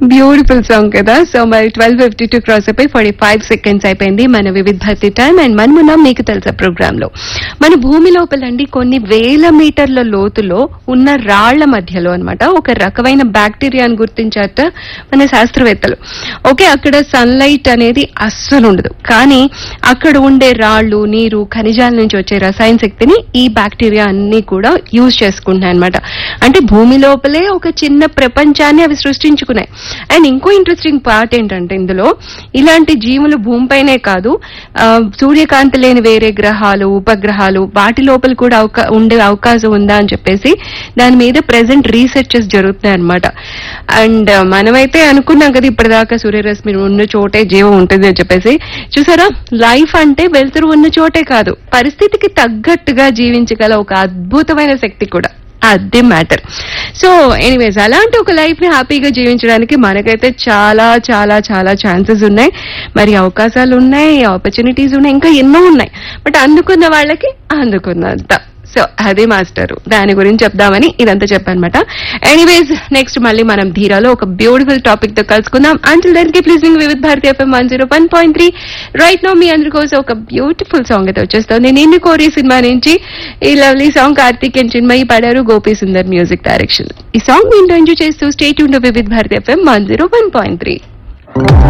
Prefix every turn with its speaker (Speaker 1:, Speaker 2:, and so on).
Speaker 1: Beautiful song కదా. So మరి 12:52 cross అయిపోయి 45 సెకండ్స్ అయిపోయింది మన వివిధ భారతి టైం. అండ్ మనమున్నాం మీకు తెలుసా ప్రోగ్రామ్ లో. మన భూమి లోపలండి కొన్ని వేల మీటర్ల లోతులో ఉన్న రాళ్ల మధ్యలో అన్నమాట ఒక రకమైన బ్యాక్టీరియాను గుర్తించారట మన శాస్త్రవేత్తలు. ఓకే, అక్కడ సన్లైట్ అనేది అస్సలు ఉండదు, కానీ అక్కడ ఉండే రాళ్లు, నీరు, ఖనిజాల నుంచి వచ్చే రసాయన శక్తిని ఈ బ్యాక్టీరియా అన్ని కూడా యూజ్ చేసుకుంటున్నాయి అనమాట. అంటే భూమి లోపలే ఒక చిన్న ప్రపంచాన్ని అవి సృష్టించుకున్నాయి. అండ్ ఇంకో ఇంట్రెస్టింగ్ పార్ట్ ఏంటంటే ఇందులో ఇలాంటి జీవులు భూమిపైనే కాదు, సూర్యకాంతి లేని వేరే గ్రహాలు, ఉపగ్రహాలు వాటి లోపల కూడా ఉండే అవకాశం ఉందా అని చెప్పేసి దాని మీద ప్రెసెంట్ రీసెర్చెస్ జరుగుతున్నాయి అనమాట. అండ్ మనమైతే అనుకున్నాం కదా ఇప్పటిదాకా సూర్యరశ్మి ఉన్న చోటే జీవం ఉంటుంది అని చెప్పేసి. చూసారా, లైఫ్ అంటే వెలుతురు ఉన్న చోటే కాదు, పరిస్థితికి తగ్గట్టుగా జీవించగల ఒక అద్భుతమైన శక్తి కూడా. అదే మ్యాటర్. సో ఎనీవేస్, అలాంటి ఒక లైఫ్ ని హ్యాపీగా జీవించడానికి మనకైతే చాలా చాలా చాలా ఛాన్సెస్ ఉన్నాయి, మరి అవకాశాలు ఉన్నాయి, ఆపర్చునిటీస్ ఉన్నాయి, ఇంకా ఎన్నో ఉన్నాయి. బట్ అందుకున్న వాళ్ళకి అందుకున్నంత. సో అదే మాస్టర్, దాని గురించి చెప్దామని ఇదంతా చెప్పానమాట. ఎనీవేస్, నెక్స్ట్ మళ్ళీ మనం ధీరాలో ఒక బ్యూటిఫుల్ టాపిక్ తో కలుసుకుందాం. అంటిల్ దెన్ కీప్ లిజనింగ్ వివిధ భారతి FM 101.3. రైట్ నౌ మీ అందరి కోసం ఒక బ్యూటిఫుల్ సాంగ్ అయితే వచ్చేస్తుంది. నిన్ను కోరి సినిమా నుంచి ఈ lovely song Karthik and Chinmayi పాడారు, గోపీ సుందర్ మ్యూజిక్ డైరెక్షన్. ఈ సాంగ్ వింటూ ఎంజాయ్ చేస్తూ స్టే ట్యూన్డ్ టు వివిధ భారతి FM 101.3.